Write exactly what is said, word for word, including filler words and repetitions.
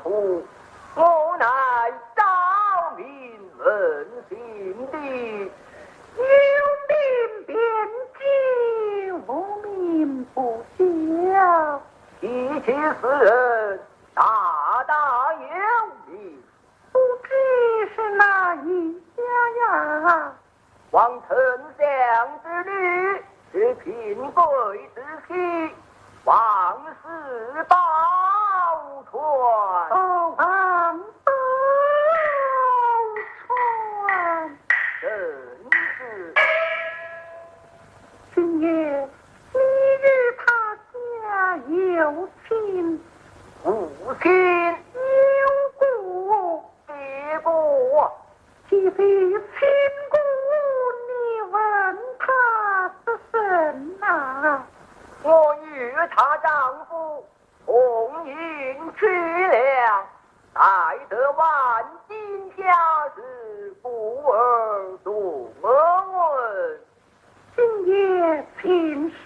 处，我乃昭明问心的有名便知，无名不晓。 提起此人，大大有名， 不知是哪一家呀？ 望丞相之女，是贫贵之妻，王室宝钏。 哦，王宝钏。 正是。 今夜你与他家有亲无亲有故， 别过， 岂非亲故？你问他是甚啊？ 我与她丈夫同饮去粮，待得万金家事，故而送而问。 今夜请